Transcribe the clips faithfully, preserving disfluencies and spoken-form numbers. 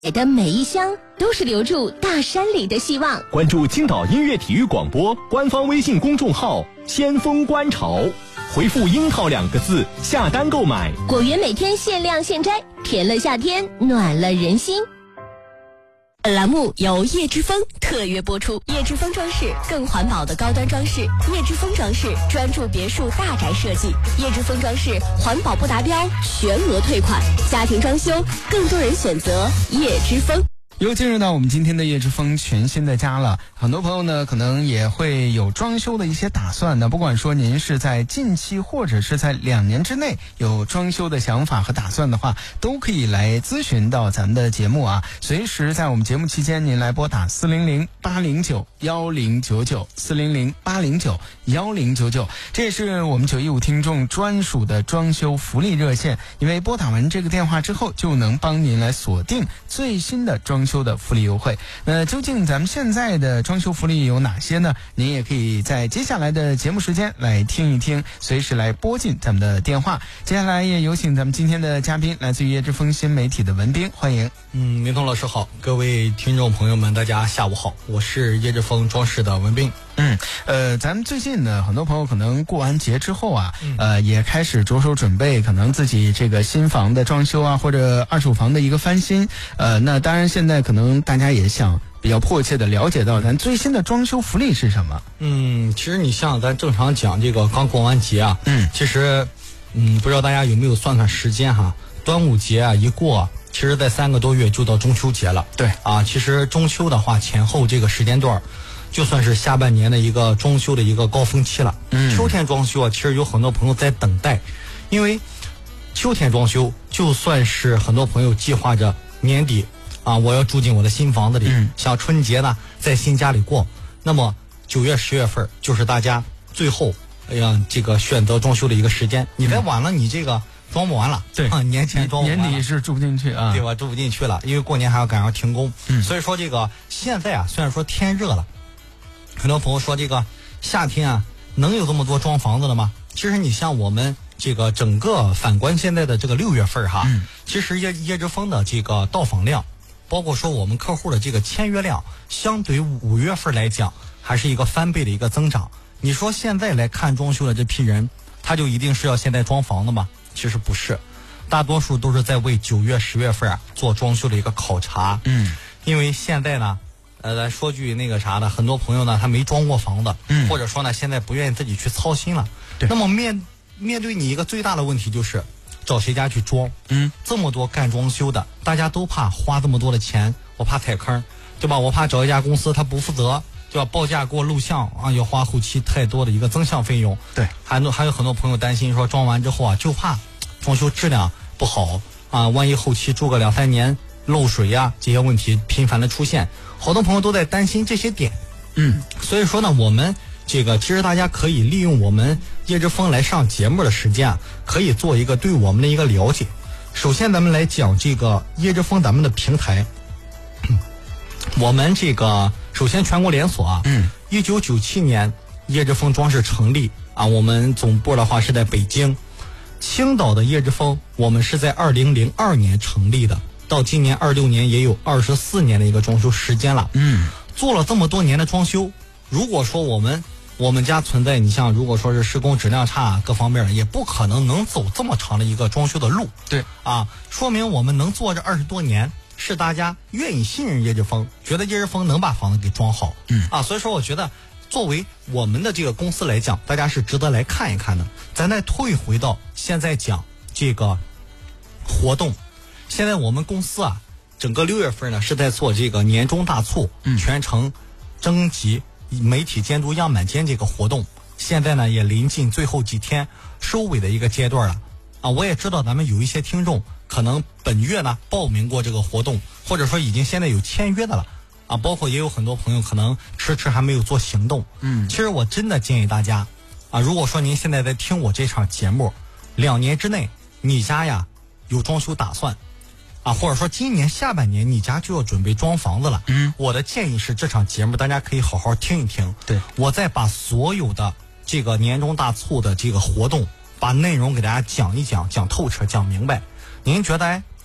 的每一箱都是留住大山里的希望。 关注青岛音乐体育广播官方微信公众号先锋观潮，回复樱桃两个字下单购买， 果园每天限量现摘，甜了夏天，暖了人心。本栏目由叶之峰特约播出。叶之峰装饰，更环保的高端装饰。叶之峰装饰专注别墅大宅设计。叶之峰装饰环保不达标全额退款。家庭装修，更多人选择叶之峰。 又进入到我们今天的叶之峰全新的家了，很多朋友呢可能也会有装修的一些打算呢，不管说您是在近期或者是在两年之内有装修的想法和打算的话，都可以来咨询到咱们的节目啊。随时在我们节目期间您来拨打四零零八零九幺零九九 四零零八零九幺零九九，这也是我们九一五听众专属的装修福利热线，因为拨打完这个电话之后就能帮您来锁定最新的装修的福利优惠。那究竟咱们现在的装修福利有哪些呢？您也可以在接下来的节目时间来听一听，随时来拨进咱们的电话。接下来也有请咱们今天的嘉宾，来自于叶之峰新媒体的文斌，欢迎。 嗯，明通老师好，各位听众朋友们，大家下午好，我是叶之峰装饰的文斌。 嗯，呃，咱们最近呢，很多朋友可能过完节之后啊，嗯、呃，也开始着手准备，可能自己这个新房的装修啊，或者二手房的一个翻新。呃，那当然现在可能大家也想比较迫切的了解到咱最新的装修福利是什么。 嗯，其实你像咱正常讲这个刚过完节啊， 嗯， 其实，嗯，不知道大家有没有算算时间哈？端午节啊一过，其实在三个多月就到中秋节了。 对啊，其实中秋的话前后这个时间段，就算是下半年的一个装修的一个高峰期了。 嗯， 秋天装修啊，其实有很多朋友在等待，因为秋天装修，就算是很多朋友计划着年底啊，我要住进我的新房子里， 嗯、 像春节呢在新家里过，那么九月十月份就是大家最后哎呀这个选择装修的一个时间。你再晚了，你这个装不完了。 对、 啊，年前装不完了， 年底是住不进去啊， 对吧？住不进去了，因为过年还要赶上停工。 嗯， 所以说这个现在啊，虽然说天热了，很多朋友说这个夏天啊，能有这么多装房子的吗？其实你像我们这个整个反观现在的这个六月份哈， 嗯、 其实叶叶之峰的这个到访量，包括说我们客户的这个签约量，相对五月份来讲，还是一个翻倍的一个增长。你说现在来看装修的这批人，他就一定是要现在装房的吗？其实不是，大多数都是在为九月十月份啊做装修的一个考察。 嗯， 因为现在呢，呃，咱说句那个啥的，很多朋友呢他没装过房子， 嗯， 或者说呢现在不愿意自己去操心了。 对， 那么面面对你一个最大的问题就是找谁家去装。 嗯， 这么多干装修的，大家都怕花这么多的钱，我怕踩坑，对吧？我怕找一家公司他不负责，对吧？报价给我录像啊，要花后期太多的一个增项费用。 对， 还有还有很多朋友担心说装完之后啊，就怕装修质量不好啊，万一后期住个两三年漏水呀、啊、这些问题频繁的出现，好多朋友都在担心这些点。 嗯， 所以说呢，我们这个其实大家可以利用我们叶之峰来上节目的时间啊，可以做一个对我们的一个了解。首先咱们来讲这个叶之峰咱们的平台，我们这个首先全国连锁啊， 嗯， 一九九七年叶之峰装饰成立啊，我们总部的话是在北京。青岛的叶之峰，我们是在二零零二年成立的，到今年二六年也有二十四年的一个装修时间了。 嗯， 做了这么多年的装修，如果说我们我们家存在，你像如果说是施工质量差各方面，也不可能能走这么长的一个装修的路。 对啊，说明我们能做这二十多年，是大家愿意信任叶之峰，觉得叶之峰能把房子给装好。 嗯啊，所以说我觉得作为我们的这个公司来讲，大家是值得来看一看的。咱再退回到现在讲这个活动，现在我们公司啊，整个六月份呢是在做这个年终大促， 嗯， 全程征集媒体监督样板间这个活动，现在呢也临近最后几天收尾的一个阶段了。啊，我也知道咱们有一些听众可能本月呢报名过这个活动，或者说已经现在有签约的了。啊，包括也有很多朋友可能迟迟还没有做行动。 嗯， 其实我真的建议大家，啊，如果说您现在在听我这场节目，两年之内你家呀有装修打算，啊，或者说今年下半年你家就要准备装房子了， 嗯， 我的建议是这场节目大家可以好好听一听。 对， 我再把所有的这个年终大促的这个活动，把内容给大家讲一讲，讲透彻，讲明白。您觉得哎，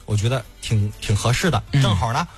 我觉得挺挺合适的。正好呢，